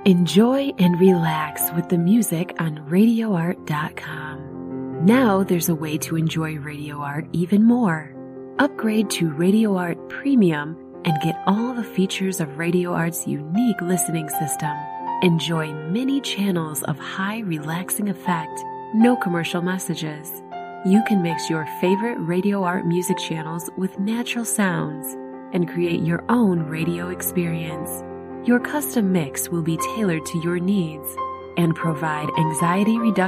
Enjoy and relax with the music on RadioArt.com. Now there's a way to enjoy Radio Art even more. Upgrade to Radio Art Premium and get all the features of Radio Art's unique listening system. Enjoy many channels of high relaxing effect, no commercial messages. You can mix your favorite Radio Art music channels with natural sounds and create your own radio experience. Your custom mix will be tailored to your needs and provide anxiety reduction